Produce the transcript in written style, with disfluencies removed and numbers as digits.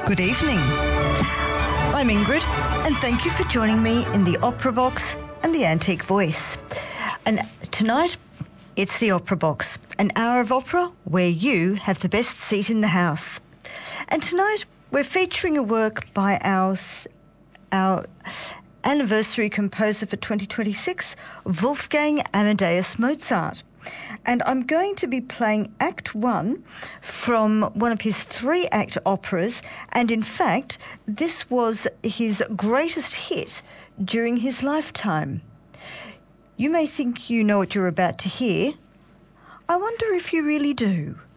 Good evening. I'm Ingrid, and thank you for joining me in the Opera Box and the Antique Voice. And tonight, it's the Opera Box, an hour of opera where you have the best seat in the house. And tonight, we're featuring a work by our anniversary composer for 2026, Wolfgang Amadeus Mozart. And I'm going to be playing Act 1 from one of his 3-act operas, and in fact, this was his greatest hit during his lifetime. You may think you know what you're about to hear. I wonder if you really do.